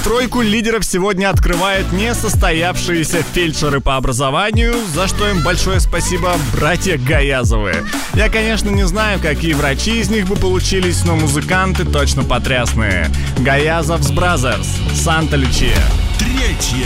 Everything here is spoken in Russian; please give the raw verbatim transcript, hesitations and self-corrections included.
Тройку лидеров сегодня открывают несостоявшиеся фельдшеры по образованию, за что им большое спасибо, братья Гаязовы. Я, конечно, не знаю, какие врачи из них бы получились, но музыканты точно потрясные. Гаязов's Brothers, Санта Лючия. Третье